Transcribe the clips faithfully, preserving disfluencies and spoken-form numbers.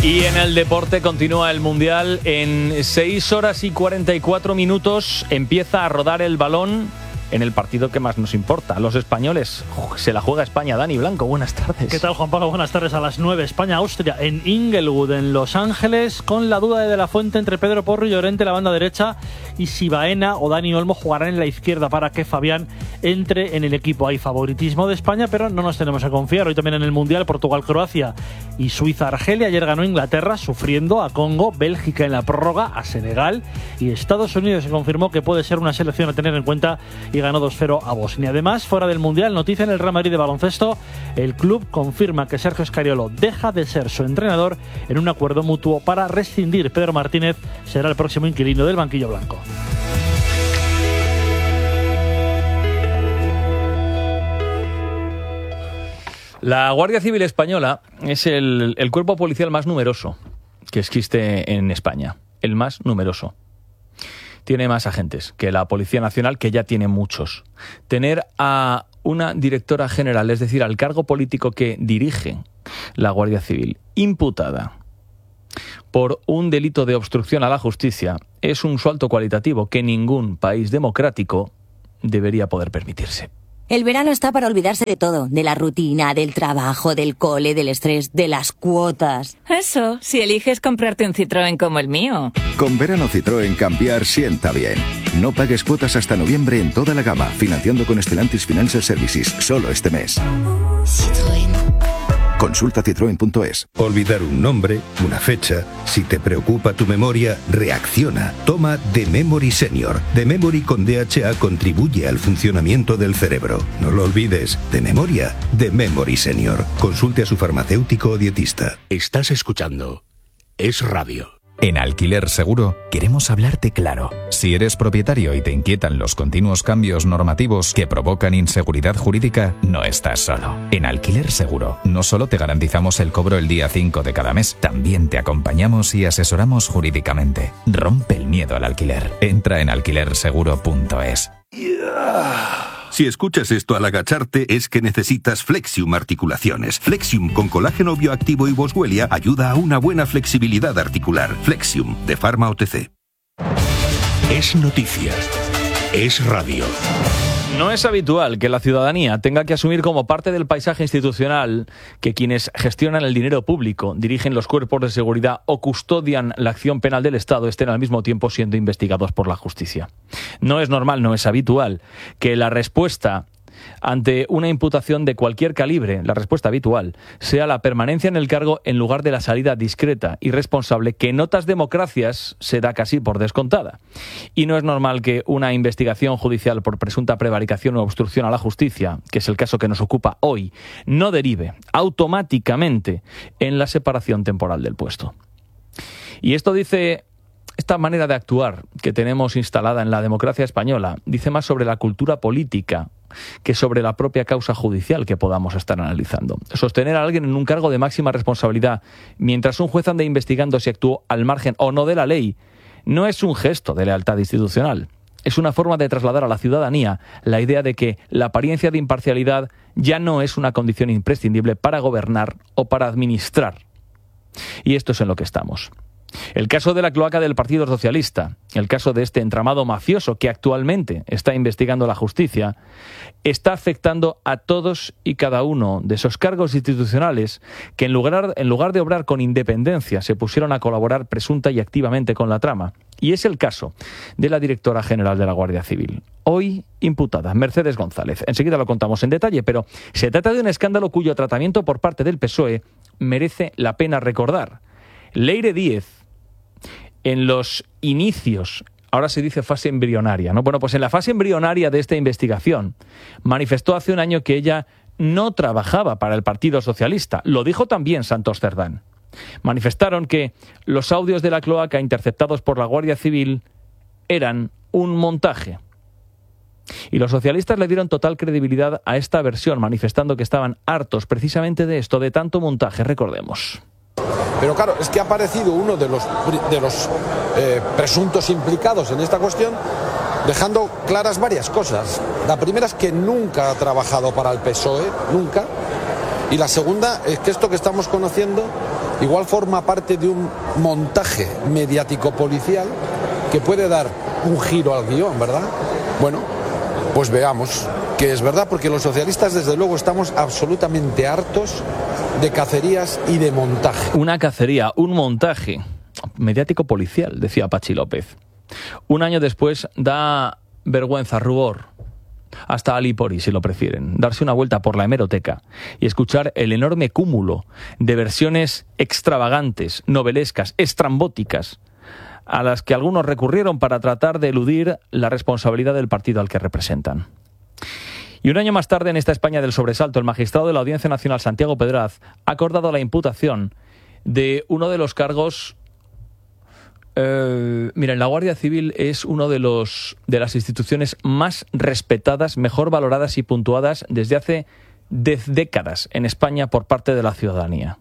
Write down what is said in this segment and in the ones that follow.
Y en el deporte continúa el Mundial. En seis horas y cuarenta y cuatro minutos empieza a rodar el balón en el partido que más nos importa. Los españoles, se la juega España. Dani Blanco, buenas tardes. ¿Qué tal, Juan Pablo? Buenas tardes. A las nueve, España-Austria en Inglewood, en Los Ángeles, con la duda de De la Fuente entre Pedro Porro y Llorente, la banda derecha, y si Baena o Dani Olmo jugarán en la izquierda para que Fabián entre en el equipo. Hay favoritismo de España, pero no nos tenemos que confiar. Hoy también en el Mundial, Portugal-Croacia y Suiza-Argelia. Ayer ganó Inglaterra sufriendo a Congo, Bélgica en la prórroga a Senegal, y Estados Unidos se confirmó que puede ser una selección a tener en cuenta y ganó dos cero a Bosnia. Además, fuera del Mundial, noticia en el Real Madrid de baloncesto, el club confirma que Sergio Scariolo deja de ser su entrenador en un acuerdo mutuo para rescindir. Pedro Martínez será el próximo inquilino del banquillo blanco. La Guardia Civil Española es el, el cuerpo policial más numeroso que existe en España, el más numeroso. Tiene más agentes que la Policía Nacional, que ya tiene muchos. Tener a una directora general, es decir, al cargo político que dirige la Guardia Civil, imputada por un delito de obstrucción a la justicia, es un salto cualitativo que ningún país democrático debería poder permitirse. El verano está para olvidarse de todo, de la rutina, del trabajo, del cole, del estrés, de las cuotas. Eso, si eliges comprarte un Citroën como el mío. Con verano Citroën cambiar sienta bien. No pagues cuotas hasta noviembre en toda la gama, financiando con Stellantis Financial Services, solo este mes. Citroën. Consulta citroen punto es. Olvidar un nombre, una fecha. Si te preocupa tu memoria, reacciona. Toma The Memory Senior. The Memory con D H A contribuye al funcionamiento del cerebro. No lo olvides. De memoria, The Memory Senior. Consulte a su farmacéutico o dietista. Estás escuchando Es Radio. En Alquiler Seguro queremos hablarte claro. Si eres propietario y te inquietan los continuos cambios normativos que provocan inseguridad jurídica, no estás solo. En Alquiler Seguro no solo te garantizamos el cobro el día cinco de cada mes, también te acompañamos y asesoramos jurídicamente. Rompe el miedo al alquiler. Entra en alquiler seguro punto es. Si escuchas esto al agacharte es que necesitas Flexium Articulaciones. Flexium con colágeno bioactivo y boswellia ayuda a una buena flexibilidad articular. Flexium, de Pharma O T C. Es noticia. Es radio. No es habitual que la ciudadanía tenga que asumir como parte del paisaje institucional que quienes gestionan el dinero público, dirigen los cuerpos de seguridad o custodian la acción penal del Estado estén al mismo tiempo siendo investigados por la justicia. No es normal, no es habitual que la respuesta ante una imputación de cualquier calibre, la respuesta habitual, sea la permanencia en el cargo en lugar de la salida discreta y responsable que en otras democracias se da casi por descontada. Y no es normal que una investigación judicial por presunta prevaricación o obstrucción a la justicia, que es el caso que nos ocupa hoy, no derive automáticamente en la separación temporal del puesto. Y esto dice... Esta manera de actuar que tenemos instalada en la democracia española dice más sobre la cultura política que sobre la propia causa judicial que podamos estar analizando. Sostener a alguien en un cargo de máxima responsabilidad mientras un juez ande investigando si actuó al margen o no de la ley no es un gesto de lealtad institucional. Es una forma de trasladar a la ciudadanía la idea de que la apariencia de imparcialidad ya no es una condición imprescindible para gobernar o para administrar. Y esto es en lo que estamos. El caso de la cloaca del Partido Socialista, el caso de este entramado mafioso que actualmente está investigando la justicia, está afectando a todos y cada uno de esos cargos institucionales que en lugar, en lugar de obrar con independencia se pusieron a colaborar presunta y activamente con la trama. Y es el caso de la directora general de la Guardia Civil, hoy imputada, Mercedes González. Enseguida lo contamos en detalle, pero se trata de un escándalo cuyo tratamiento por parte del P S O E merece la pena recordar. Leire Díez, en los inicios, ahora se dice fase embrionaria, ¿no? Bueno, pues en la fase embrionaria de esta investigación, manifestó hace un año que ella no trabajaba para el Partido Socialista. Lo dijo también Santos Cerdán. Manifestaron que los audios de la cloaca interceptados por la Guardia Civil eran un montaje. Y los socialistas le dieron total credibilidad a esta versión, manifestando que estaban hartos precisamente de esto, de tanto montaje, recordemos. Pero claro, es que ha aparecido uno de los, de los eh, presuntos implicados en esta cuestión, dejando claras varias cosas. La primera es que nunca ha trabajado para el P S O E, nunca. Y la segunda es que esto que estamos conociendo igual forma parte de un montaje mediático-policial que puede dar un giro al guión, ¿verdad? Bueno, pues veamos que es verdad, porque los socialistas desde luego estamos absolutamente hartos de cacerías y de montaje. Una cacería, un montaje mediático-policial, decía Pachi López. Un año después da vergüenza, rubor, hasta alipori, si lo prefieren, darse una vuelta por la hemeroteca y escuchar el enorme cúmulo de versiones extravagantes, novelescas, estrambóticas, a las que algunos recurrieron para tratar de eludir la responsabilidad del partido al que representan. Y un año más tarde, en esta España del sobresalto, el magistrado de la Audiencia Nacional, Santiago Pedraz, ha acordado la imputación de uno de los cargos. Eh, miren, la Guardia Civil es uno de los de las instituciones más respetadas, mejor valoradas y puntuadas desde hace de décadas en España por parte de la ciudadanía.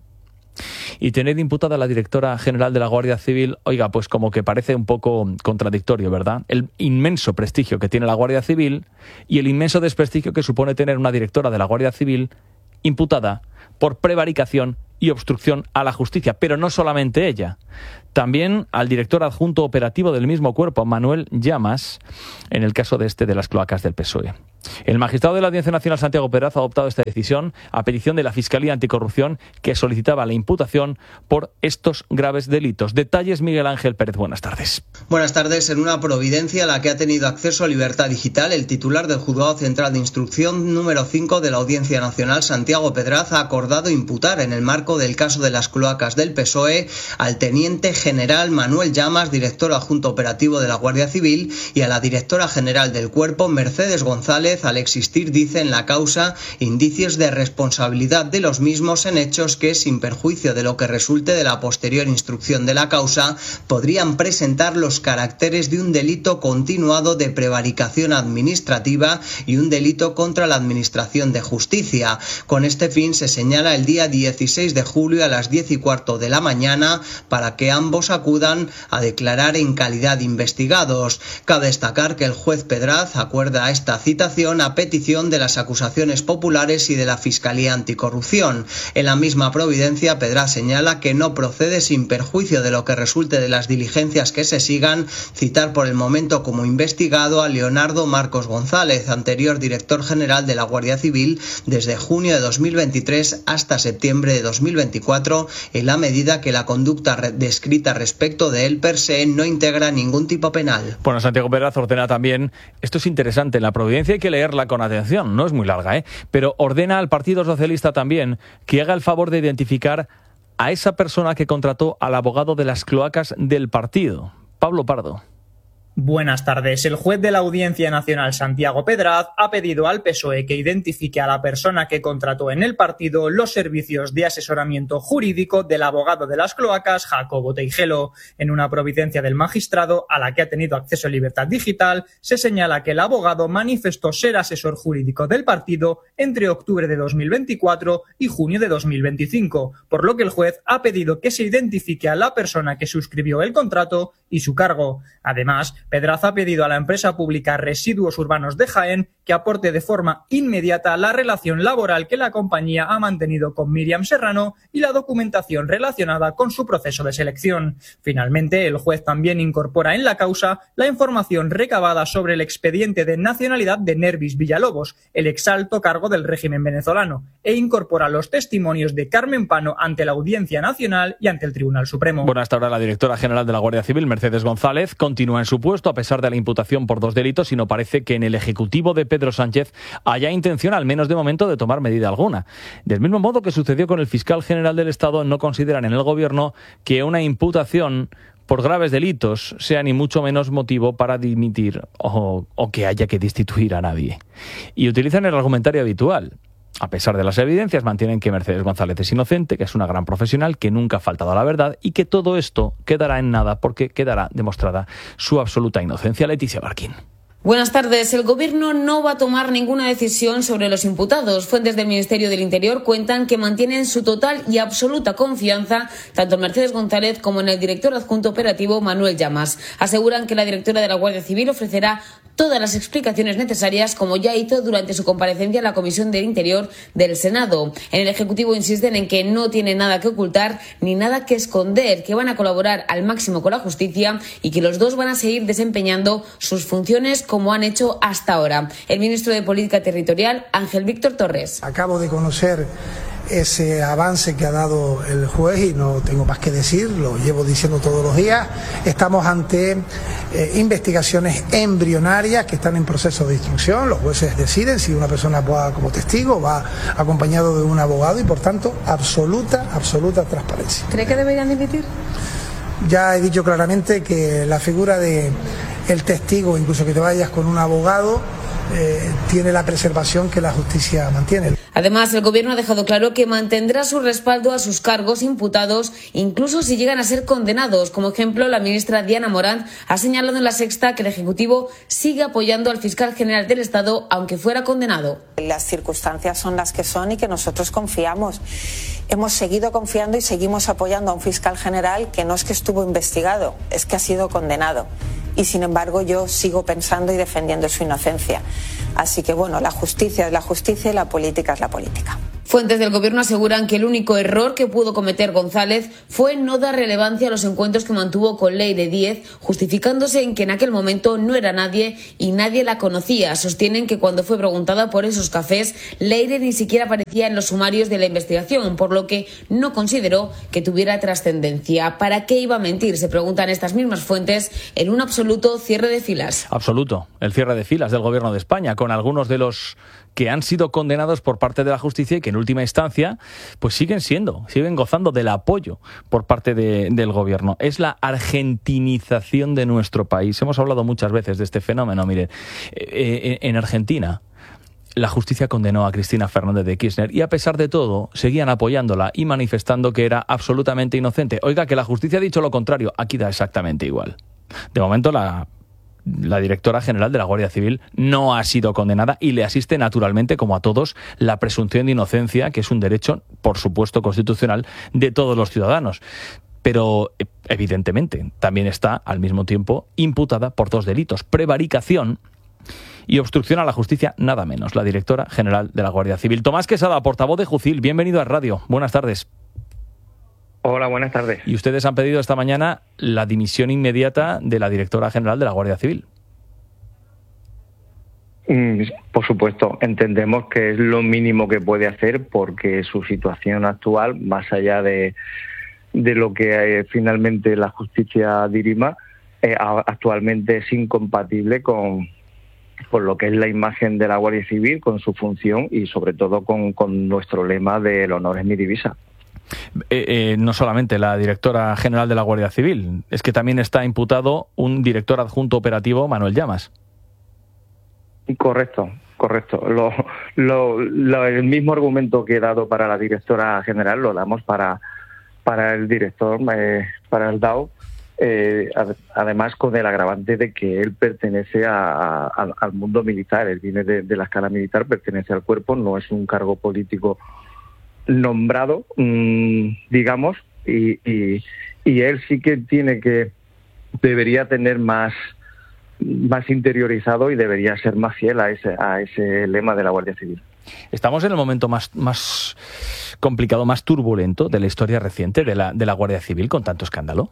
Y tener imputada a la directora general de la Guardia Civil, oiga, pues como que parece un poco contradictorio, ¿verdad? El inmenso prestigio que tiene la Guardia Civil y el inmenso desprestigio que supone tener una directora de la Guardia Civil imputada por prevaricación y obstrucción a la justicia. Pero no solamente ella, también al director adjunto operativo del mismo cuerpo, Manuel Llamas, en el caso de este de las cloacas del P S O E. El magistrado de la Audiencia Nacional, Santiago Pedraz, ha adoptado esta decisión a petición de la Fiscalía Anticorrupción, que solicitaba la imputación por estos graves delitos. Detalles, Miguel Ángel Pérez. Buenas tardes. Buenas tardes. En una providencia a la que ha tenido acceso a Libertad Digital, el titular del Juzgado Central de Instrucción número cinco de la Audiencia Nacional, Santiago Pedraz, ha acordado imputar en el marco del caso de las cloacas del P S O E al teniente general Manuel Llamas, director adjunto operativo de la Guardia Civil, y a la directora general del cuerpo, Mercedes González, al existir, dice en la causa, indicios de responsabilidad de los mismos en hechos que, sin perjuicio de lo que resulte de la posterior instrucción de la causa, podrían presentar los caracteres de un delito continuado de prevaricación administrativa y un delito contra la administración de justicia. Con este fin se señala el día dieciséis de julio a las diez y cuarto de la mañana para que ambos acudan a declarar en calidad de investigados. Cabe destacar que el juez Pedraz acuerda esta citación a petición de las acusaciones populares y de la Fiscalía Anticorrupción. En la misma providencia, Pedraz señala que no procede, sin perjuicio de lo que resulte de las diligencias que se sigan, citar por el momento como investigado a Leonardo Marcos González, anterior director general de la Guardia Civil desde junio de dos mil veintitrés hasta septiembre de dos mil veinticuatro, en la medida que la conducta descrita respecto de él per se no integra ningún tipo penal. Bueno, Santiago Pedraz ordena también, esto es interesante, en la providencia hay que leerla con atención, no es muy larga, ¿eh? Pero ordena al Partido Socialista también que haga el favor de identificar a esa persona que contrató al abogado de las cloacas del partido, Pablo Pardo. Buenas tardes. El juez de la Audiencia Nacional, Santiago Pedraz, ha pedido al P S O E que identifique a la persona que contrató en el partido los servicios de asesoramiento jurídico del abogado de las cloacas, Jacobo Teijelo. En una providencia del magistrado, a la que ha tenido acceso a Libertad Digital, se señala que el abogado manifestó ser asesor jurídico del partido entre octubre de dos mil veinticuatro y junio de dos mil veinticinco, por lo que el juez ha pedido que se identifique a la persona que suscribió el contrato y su cargo. Además, Pedraz ha pedido a la empresa pública Residuos Urbanos de Jaén que aporte de forma inmediata la relación laboral que la compañía ha mantenido con Míriam Serrano y la documentación relacionada con su proceso de selección. Finalmente, el juez también incorpora en la causa la información recabada sobre el expediente de nacionalidad de Nervis Villalobos, el exalto cargo del régimen venezolano, e incorpora los testimonios de Carmen Pano ante la Audiencia Nacional y ante el Tribunal Supremo. Bueno, hasta ahora la directora general de la Guardia Civil, Mercedes González, continúa en su puesto a pesar de la imputación por dos delitos, y no parece que en el Ejecutivo de Pedro Sánchez haya intención, al menos de momento, de tomar medida alguna. Del mismo modo que sucedió con el fiscal general del Estado, no consideran en el Gobierno que una imputación por graves delitos sea ni mucho menos motivo para dimitir o, o que haya que destituir a nadie. Y utilizan el argumentario habitual. A pesar de las evidencias, mantienen que Mercedes González es inocente, que es una gran profesional, que nunca ha faltado a la verdad y que todo esto quedará en nada porque quedará demostrada su absoluta inocencia. Leticia Barquín. Buenas tardes. El Gobierno no va a tomar ninguna decisión sobre los imputados. Fuentes del Ministerio del Interior cuentan que mantienen su total y absoluta confianza tanto en Mercedes González como en el director adjunto operativo Manuel Llamas. Aseguran que la directora de la Guardia Civil ofrecerá todas las explicaciones necesarias, como ya hizo durante su comparecencia en la Comisión del Interior del Senado. En el Ejecutivo insisten en que no tiene nada que ocultar ni nada que esconder, que van a colaborar al máximo con la justicia y que los dos van a seguir desempeñando sus funciones como han hecho hasta ahora. El ministro de Política Territorial, Ángel Víctor Torres. Acabo de conocer ese avance que ha dado el juez y no tengo más que decir, lo llevo diciendo todos los días. Estamos ante eh, investigaciones embrionarias que están en proceso de instrucción. Los jueces deciden si una persona va como testigo, va acompañado de un abogado y por tanto absoluta, absoluta transparencia. ¿Cree que deberían dimitir? Ya he dicho claramente que la figura de el testigo, incluso que te vayas con un abogado, Eh, tiene la preservación que la justicia mantiene. Además, el Gobierno ha dejado claro que mantendrá su respaldo a sus cargos imputados, incluso si llegan a ser condenados. Como ejemplo, la ministra Diana Morant ha señalado en La Sexta que el Ejecutivo sigue apoyando al fiscal general del Estado, aunque fuera condenado. Las circunstancias son las que son y que nosotros confiamos. Hemos seguido confiando y seguimos apoyando a un fiscal general que no es que estuvo investigado, es que ha sido condenado. Y sin embargo yo sigo pensando y defendiendo su inocencia. Así que bueno, la justicia es la justicia y la política es la política. Fuentes del Gobierno aseguran que el único error que pudo cometer González fue no dar relevancia a los encuentros que mantuvo con Leire Díez, justificándose en que en aquel momento no era nadie y nadie la conocía. Sostienen que cuando fue preguntada por esos cafés, Leire ni siquiera aparecía en los sumarios de la investigación, por lo que no consideró que tuviera trascendencia. ¿Para qué iba a mentir?, se preguntan estas mismas fuentes, en un absoluto cierre de filas. Absoluto, el cierre de filas del Gobierno de España, con algunos de los que han sido condenados por parte de la justicia y que en última instancia pues siguen siendo, siguen gozando del apoyo por parte de, del Gobierno. Es la argentinización de nuestro país. Hemos hablado muchas veces de este fenómeno. Mire, eh, en Argentina la justicia condenó a Cristina Fernández de Kirchner y a pesar de todo seguían apoyándola y manifestando que era absolutamente inocente. Oiga, que la justicia ha dicho lo contrario. Aquí da exactamente igual. De momento la La directora general de la Guardia Civil no ha sido condenada y le asiste naturalmente, como a todos, la presunción de inocencia, que es un derecho, por supuesto, constitucional de todos los ciudadanos. Pero, evidentemente, también está, al mismo tiempo, imputada por dos delitos: prevaricación y obstrucción a la justicia, nada menos, la directora general de la Guardia Civil. Tomás Quesada, portavoz de Jucil, bienvenido a Radio. Buenas tardes. Hola, buenas tardes. Y ustedes han pedido esta mañana la dimisión inmediata de la directora general de la Guardia Civil. Mm, por supuesto, entendemos que es lo mínimo que puede hacer porque su situación actual, más allá de, de lo que eh, finalmente la justicia dirima, eh, actualmente es incompatible con, con lo que es la imagen de la Guardia Civil, con su función y sobre todo con, con nuestro lema de el honor es mi divisa. Eh, eh, no solamente la directora general de la Guardia Civil, es que también está imputado un director adjunto operativo, Manuel Llamas. Correcto, correcto. Lo, lo, lo, el mismo argumento que he dado para la directora general lo damos para, para el director, eh, para el D A O, eh, ad, además con el agravante de que él pertenece a, a, al mundo militar, él viene de, de la escala militar, pertenece al cuerpo, no es un cargo político nombrado, mmm, digamos, y, y, y él sí que tiene que, debería tener más, más interiorizado y debería ser más fiel a ese, a ese lema de la Guardia Civil. Estamos en el momento más, más complicado, más turbulento de la historia reciente de la, de la Guardia Civil con tanto escándalo.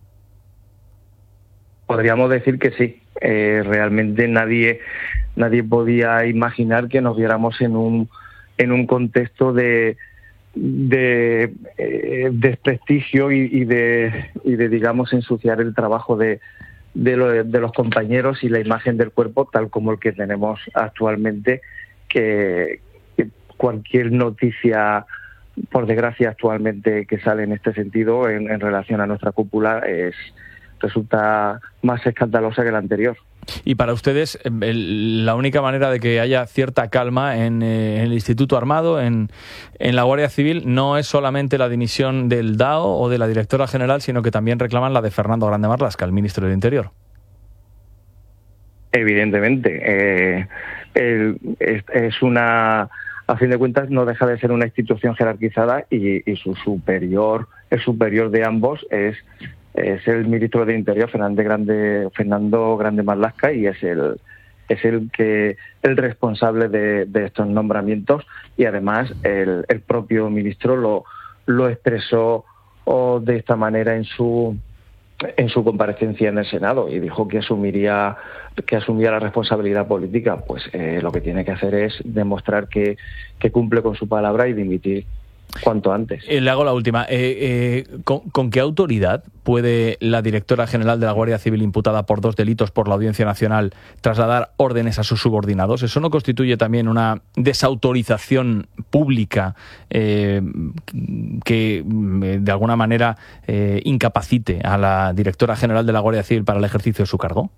Podríamos decir que sí. Eh, realmente nadie, nadie podía imaginar que nos viéramos en un, en un contexto de de eh, desprestigio y, y de y de digamos ensuciar el trabajo de de, lo, de los compañeros y la imagen del cuerpo tal como el que tenemos actualmente, que, que cualquier noticia, por desgracia actualmente, que sale en este sentido en, en relación a nuestra cúpula es resulta más escandalosa que la anterior. Y para ustedes, el, la única manera de que haya cierta calma en, eh, en el Instituto Armado, en, en la Guardia Civil, no es solamente la dimisión del D A O o de la directora general, sino que también reclaman la de Fernando Grande Marlaska, el ministro del Interior. Evidentemente. Eh, el, es, es una... A fin de cuentas, no deja de ser una institución jerarquizada y, y su superior, el superior de ambos es... es el ministro del Interior, Fernando Grande, Fernando Grande Marlaska, y es el es el que el responsable de, de estos nombramientos, y además el, el propio ministro lo, lo expresó o de esta manera en su en su comparecencia en el Senado, y dijo que asumiría que asumía la responsabilidad política. Pues eh, lo que tiene que hacer es demostrar que, que cumple con su palabra y dimitir cuanto antes. Eh, le hago la última. Eh, eh, ¿con, ¿Con qué autoridad puede la directora general de la Guardia Civil, imputada por dos delitos por la Audiencia Nacional, trasladar órdenes a sus subordinados? ¿Eso no constituye también una desautorización pública eh, que de alguna manera eh, incapacite a la directora general de la Guardia Civil para el ejercicio de su cargo?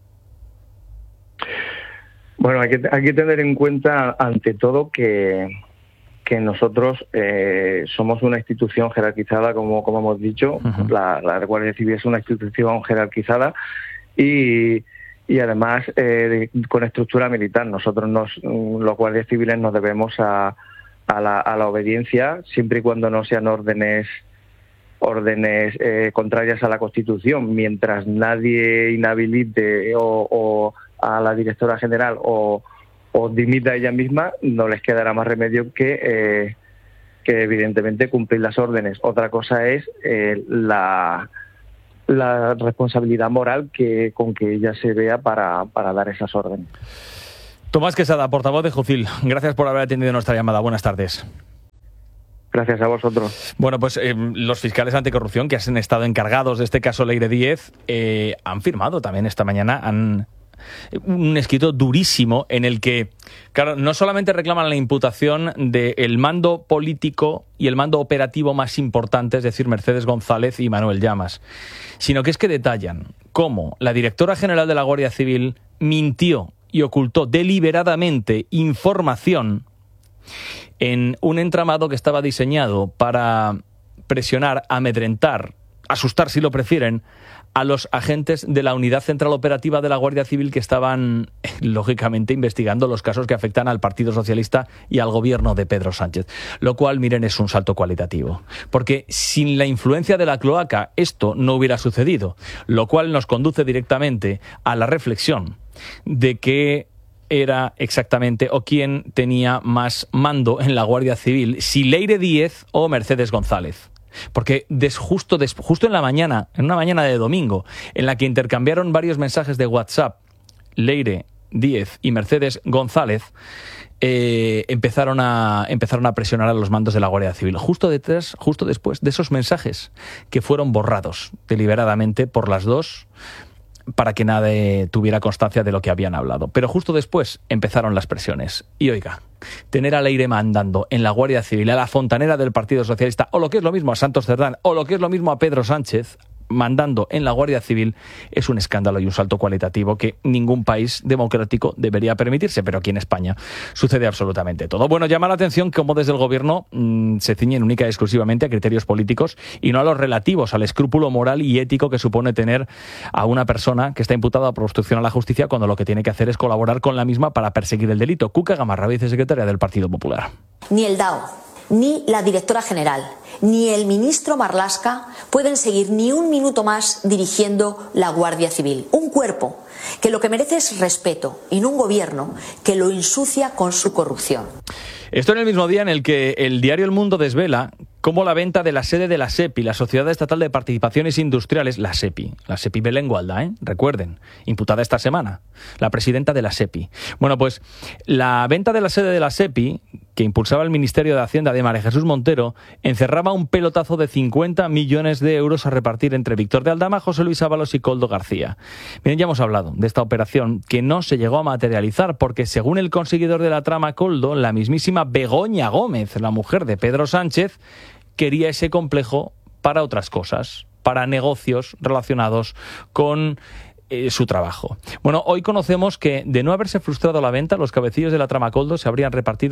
Bueno, hay que, hay que tener en cuenta, ante todo, que que nosotros eh, somos una institución jerarquizada, como, como hemos dicho. Uh-huh. la, la Guardia Civil es una institución jerarquizada y, y además eh, con estructura militar. Nosotros, nos, los guardias civiles, nos debemos a, a, la, a la obediencia, siempre y cuando no sean órdenes órdenes eh, contrarias a la Constitución. Mientras nadie inhabilite o, o a la directora general o o dimita ella misma, no les quedará más remedio que, eh, que evidentemente cumplir las órdenes. Otra cosa es eh, la, la responsabilidad moral que con que ella se vea para, para dar esas órdenes. Tomás Quesada, portavoz de Jocil, gracias por haber atendido nuestra llamada. Buenas tardes. Gracias a vosotros. Bueno, pues eh, los fiscales anticorrupción que han estado encargados de este caso Leire Díez eh, han firmado también esta mañana, han un escrito durísimo en el que, claro, no solamente reclaman la imputación del mando político y el mando operativo más importante, es decir, Mercedes González y Manuel Llamas, sino que es que detallan cómo la directora general de la Guardia Civil mintió y ocultó deliberadamente información en un entramado que estaba diseñado para presionar, amedrentar, asustar si lo prefieren, a los agentes de la Unidad Central Operativa de la Guardia Civil que estaban, lógicamente, investigando los casos que afectan al Partido Socialista y al gobierno de Pedro Sánchez. Lo cual, miren, es un salto cualitativo. Porque sin la influencia de la cloaca esto no hubiera sucedido. Lo cual nos conduce directamente a la reflexión de qué era exactamente o quién tenía más mando en la Guardia Civil, si Leire Díez o Mercedes González. Porque des, justo, des, justo en la mañana, en una mañana de domingo, en la que intercambiaron varios mensajes de WhatsApp, Leire Díez y Mercedes González eh, empezaron, a, empezaron a presionar a los mandos de la Guardia Civil. Justo detrás, justo después de esos mensajes que fueron borrados deliberadamente por las dos, para que nadie tuviera constancia de lo que habían hablado. Pero justo después empezaron las presiones. Y oiga, tener a Leire mandando en la Guardia Civil, a la fontanera del Partido Socialista, o lo que es lo mismo a Santos Cerdán, o lo que es lo mismo a Pedro Sánchez, mandando en la Guardia Civil, es un escándalo y un salto cualitativo que ningún país democrático debería permitirse, pero aquí en España sucede absolutamente todo. Bueno, llama la atención cómo desde el gobierno mmm, se ciñen única y exclusivamente a criterios políticos y no a los relativos al escrúpulo moral y ético que supone tener a una persona que está imputada por obstrucción a la justicia cuando lo que tiene que hacer es colaborar con la misma para perseguir el delito. Cuca Gamarra, vicesecretaria del Partido Popular. Ni el D A O, ni la directora general, ni el ministro Marlaska pueden seguir ni un minuto más dirigiendo la Guardia Civil. Un cuerpo que lo que merece es respeto y no un gobierno que lo ensucia con su corrupción. Esto en el mismo día en el que el diario El Mundo desvela cómo la venta de la sede de la SEPI, la Sociedad Estatal de Participaciones Industriales, la SEPI, la SEPI Belén Gualda, ¿eh? Recuerden, imputada esta semana, la presidenta de la SEPI. Bueno, pues la venta de la sede de la SEPI, que impulsaba el Ministerio de Hacienda de María Jesús Montero, encerraba un pelotazo de cincuenta millones de euros a repartir entre Víctor de Aldama, José Luis Ábalos y Koldo García. Miren, ya hemos hablado de esta operación que no se llegó a materializar porque, según el conseguidor de la trama Koldo, la mismísima Begoña Gómez, la mujer de Pedro Sánchez, quería ese complejo para otras cosas, para negocios relacionados con eh, su trabajo. Bueno, hoy conocemos que, de no haberse frustrado la venta, los cabecillos de la trama Koldo se habrían repartido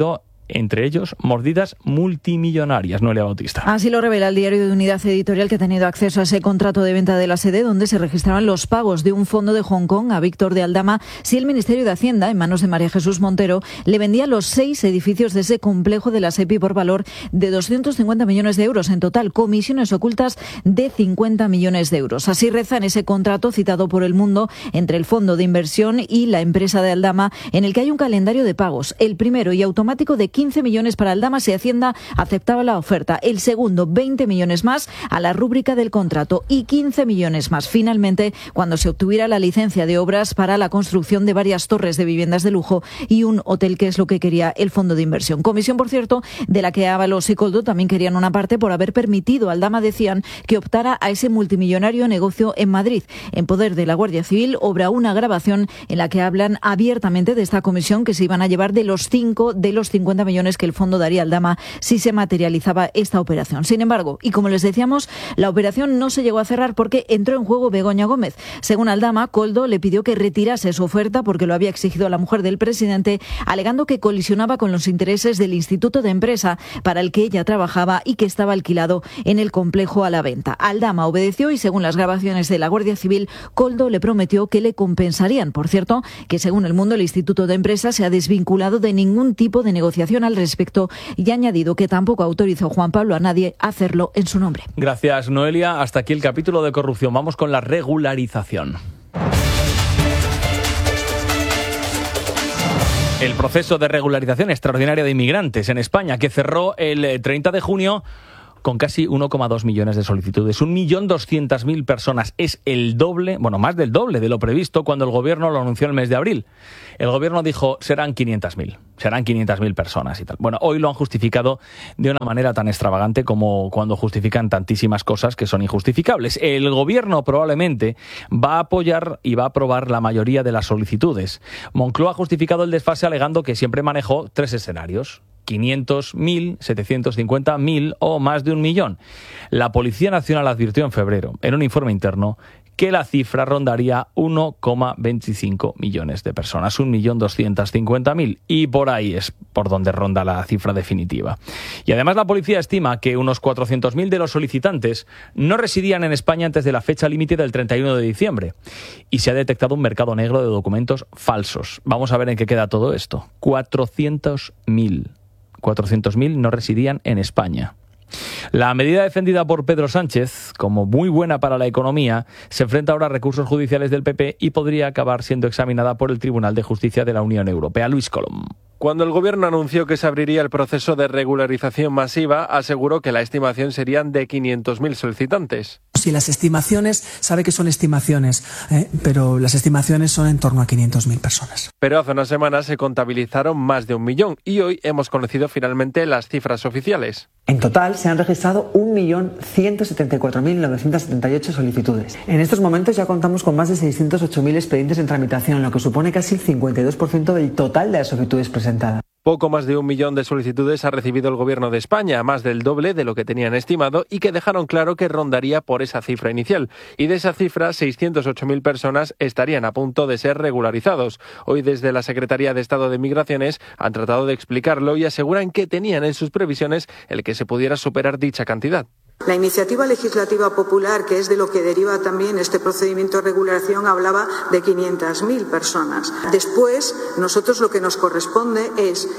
entre ellos mordidas multimillonarias. Noelia Bautista. Así lo revela el diario de Unidad Editorial, que ha tenido acceso a ese contrato de venta de la sede donde se registraban los pagos de un fondo de Hong Kong a Víctor de Aldama si el Ministerio de Hacienda, en manos de María Jesús Montero, le vendía los seis edificios de ese complejo de la SEPI por valor de doscientos cincuenta millones de euros. En total, comisiones ocultas de cincuenta millones de euros. Así reza en ese contrato citado por El Mundo entre el fondo de inversión y la empresa de Aldama, en el que hay un calendario de pagos. El primero y automático de quince millones para Aldama si Hacienda aceptaba la oferta. El segundo, veinte millones más a la rúbrica del contrato y quince millones más finalmente cuando se obtuviera la licencia de obras para la construcción de varias torres de viviendas de lujo y un hotel, que es lo que quería el fondo de inversión. Comisión, por cierto, de la que Ábalos y Koldo también querían una parte por haber permitido a Aldama, decían, que optara a ese multimillonario negocio en Madrid. En poder de la Guardia Civil obra una grabación en la que hablan abiertamente de esta comisión que se iban a llevar de los cinco de los cincuenta millones que el fondo daría a Aldama si se materializaba esta operación. Sin embargo, y como les decíamos, la operación no se llegó a cerrar porque entró en juego Begoña Gómez. Según Aldama, Koldo le pidió que retirase su oferta porque lo había exigido la mujer del presidente, alegando que colisionaba con los intereses del Instituto de Empresa para el que ella trabajaba y que estaba alquilado en el complejo a la venta. Aldama obedeció y, según las grabaciones de la Guardia Civil, Koldo le prometió que le compensarían. Por cierto, que según El Mundo, el Instituto de Empresa se ha desvinculado de ningún tipo de negociación al respecto y ha añadido que tampoco autorizó Juan Pablo a nadie a hacerlo en su nombre. Gracias, Noelia. Hasta aquí el capítulo de corrupción. Vamos con la regularización. El proceso de regularización extraordinaria de inmigrantes en España, que cerró el treinta de junio con casi uno coma dos millones de solicitudes. un millón doscientas mil personas. Es el doble, bueno, más del doble de lo previsto cuando el gobierno lo anunció en el mes de abril. El gobierno dijo, serán quinientas mil, serán quinientas mil personas y tal. Bueno, hoy lo han justificado de una manera tan extravagante como cuando justifican tantísimas cosas que son injustificables. El gobierno probablemente va a apoyar y va a aprobar la mayoría de las solicitudes. Moncloa ha justificado el desfase alegando que siempre manejó tres escenarios: quinientos, mil, setecientos cincuenta, mil o más de un millón. La Policía Nacional advirtió en febrero, en un informe interno, que la cifra rondaría uno coma veinticinco millones de personas, un millón doscientos cincuenta mil, y por ahí es por donde ronda la cifra definitiva. Y además la policía estima que unos cuatrocientos mil de los solicitantes no residían en España antes de la fecha límite del treinta y uno de diciembre, y se ha detectado un mercado negro de documentos falsos. Vamos a ver en qué queda todo esto. cuatrocientos mil. cuatrocientos mil no residían en España. La medida defendida por Pedro Sánchez, como muy buena para la economía, se enfrenta ahora a recursos judiciales del P P y podría acabar siendo examinada por el Tribunal de Justicia de la Unión Europea. Luis Colom. Cuando el gobierno anunció que se abriría el proceso de regularización masiva, aseguró que la estimación serían de quinientos mil solicitantes. Si las estimaciones, sabe que son estimaciones, eh, pero las estimaciones son en torno a quinientas mil personas. Pero hace unas semanas se contabilizaron más de un millón y hoy hemos conocido finalmente las cifras oficiales. En total se han registrado un millón ciento setenta y cuatro mil novecientos setenta y ocho solicitudes. En estos momentos ya contamos con más de seiscientos ocho mil expedientes en tramitación, lo que supone casi el cincuenta y dos por ciento del total de las solicitudes presentadas. Poco más de un millón de solicitudes ha recibido el Gobierno de España, más del doble de lo que tenían estimado y que dejaron claro que rondaría por esa cifra inicial. Y de esa cifra, seiscientas ocho mil personas estarían a punto de ser regularizados. Hoy desde la Secretaría de Estado de Migraciones han tratado de explicarlo y aseguran que tenían en sus previsiones el que se pudiera superar dicha cantidad. La iniciativa legislativa popular, que es de lo que deriva también este procedimiento de regulación, hablaba de quinientas mil personas. Después, nosotros lo que nos corresponde es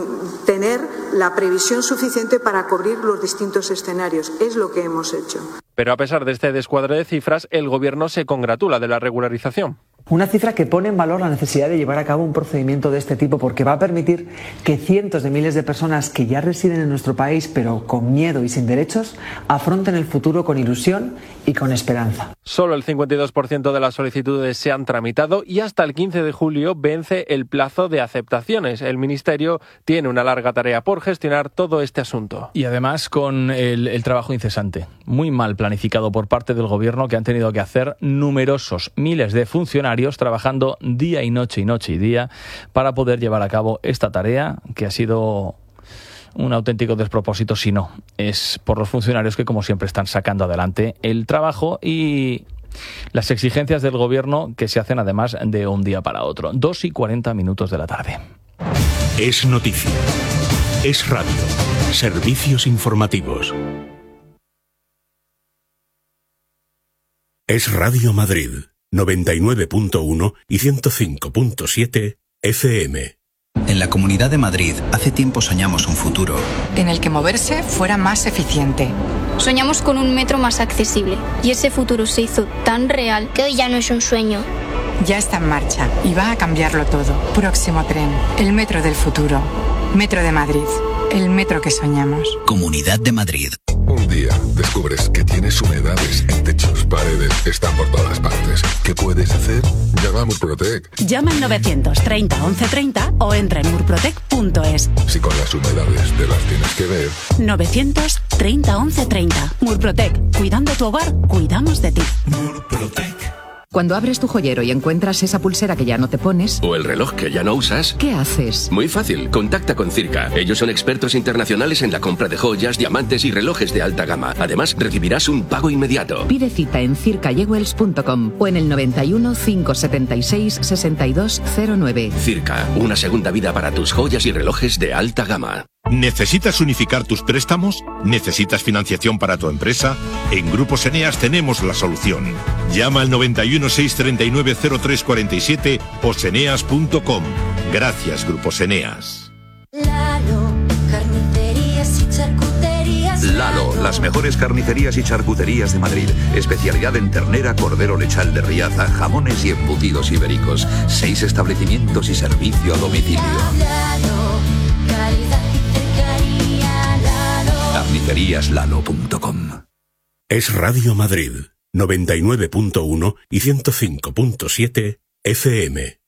tener la previsión suficiente para cubrir los distintos escenarios. Es lo que hemos hecho. Pero a pesar de este descuadre de cifras, el Gobierno se congratula de la regularización. Una cifra que pone en valor la necesidad de llevar a cabo un procedimiento de este tipo porque va a permitir que cientos de miles de personas que ya residen en nuestro país pero con miedo y sin derechos afronten el futuro con ilusión y con esperanza. Solo el cincuenta y dos por ciento de las solicitudes se han tramitado y hasta el quince de julio vence el plazo de aceptaciones. El Ministerio tiene una larga tarea por gestionar todo este asunto. Y además con el, el trabajo incesante, muy mal planificado por parte del Gobierno, que han tenido que hacer numerosos miles de funcionarios trabajando día y noche y noche y día para poder llevar a cabo esta tarea que ha sido un auténtico despropósito, si no es por los funcionarios que, como siempre, están sacando adelante el trabajo y las exigencias del Gobierno que se hacen además de un día para otro. Dos y cuarenta minutos de la tarde. Es noticia. Es Radio. Servicios informativos. Es Radio Madrid, noventa y nueve punto uno y ciento cinco punto siete F M. En la Comunidad de Madrid, hace tiempo soñamos un futuro en el que moverse fuera más eficiente. Soñamos con un metro más accesible y ese futuro se hizo tan real que hoy ya no es un sueño. Ya está en marcha y va a cambiarlo todo. Próximo tren, el metro del futuro. Metro de Madrid, el metro que soñamos. Comunidad de Madrid. Un día descubres que tienes humedades en techos, paredes, están por todas partes. ¿Qué puedes hacer? Llama a Murprotec. Llama al novecientos treinta once treinta o entra en murprotec punto es. Si con las humedades te las tienes que ver. novecientos treinta once treinta. Murprotec. Cuidando tu hogar, cuidamos de ti. Murprotec. Cuando abres tu joyero y encuentras esa pulsera que ya no te pones, o el reloj que ya no usas, ¿qué haces? Muy fácil, contacta con Circa. Ellos son expertos internacionales en la compra de joyas, diamantes y relojes de alta gama. Además, recibirás un pago inmediato. Pide cita en circa jewels punto com o en el noventa y uno, cinco setenta y seis, sesenta y dos cero nueve. Circa, una segunda vida para tus joyas y relojes de alta gama. ¿Necesitas unificar tus préstamos? ¿Necesitas financiación para tu empresa? En Grupos Eneas tenemos la solución. Llama al noventa y uno, seiscientos treinta y nueve, cero tres cuarenta y siete o seneas punto com. Gracias, Grupos Eneas. Lalo, carnicerías y charcuterías. Lalo, las mejores carnicerías y charcuterías de Madrid. Especialidad en ternera, cordero lechal de Riaza, jamones y embutidos ibéricos. Seis establecimientos y servicio a domicilio. Lalo, calidad y cercanía. Lalo. carnicerías lalo punto com. Es Radio Madrid, noventa y nueve punto uno y ciento cinco punto siete F M.